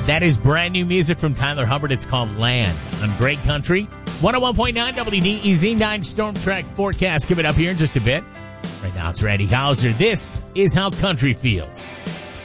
That is brand new music from Tyler Hubbard. It's called Land on Great Country. 101.9 WDEZ 9 Storm Track forecast coming up here in just a bit. Right now it's Randy Hauser. This is how country feels.